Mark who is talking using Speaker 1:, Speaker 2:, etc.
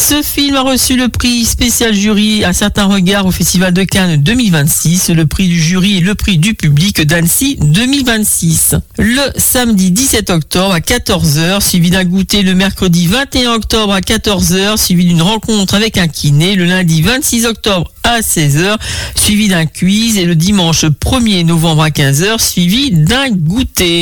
Speaker 1: Ce film a reçu le prix spécial jury Un certain regard au Festival de Cannes 2026, le prix du jury et le prix du public d'Annecy 2026. Le samedi 17 octobre à 14h, suivi d'un goûter le mercredi 21 octobre à 14h, suivi d'une rencontre avec un kiné, le lundi 26 octobre à 16h, suivi d'un quiz et le dimanche 1er novembre à 15h, suivi d'un goûter.